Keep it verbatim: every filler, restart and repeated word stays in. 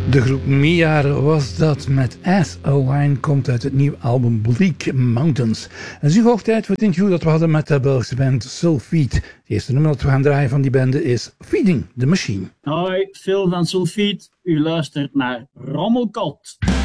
De groep Mia was dat met As a Line, komt uit het nieuwe album Bleak Mountains. En het is nu hoog tijd voor het interview dat we hadden met de Belgische band Sulfeed. Het eerste nummer dat we gaan draaien van die bende is Feeding the Machine. Hoi, Phil van Sulfeed. U luistert naar Rommelkot.